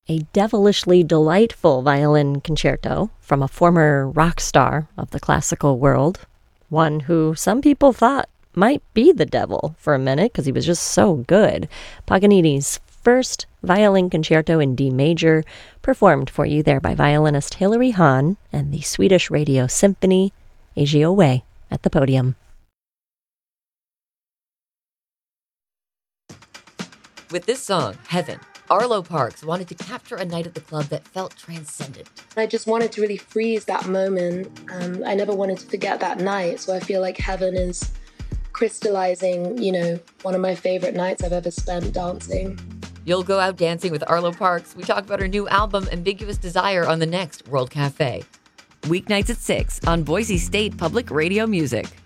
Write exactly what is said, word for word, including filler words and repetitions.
A devilishly delightful violin concerto from a former rock star of the classical world, one who some people thought might be the devil for a minute because he was just so good. Paganini's first violin concerto in D major, performed for you there by violinist Hilary Hahn and the Swedish Radio Symphony, Agio Way at the podium. With this song, Heaven, Arlo Parks wanted to capture a night at the club that felt transcendent. I just wanted to really freeze that moment. Um, I never wanted to forget that night, so I feel like Heaven is crystallizing, you know, one of my favorite nights I've ever spent dancing. You'll go out dancing with Arlo Parks. We talk about her new album, Ambiguous Desire, on the next World Cafe. Weeknights at six on Boise State Public Radio Music.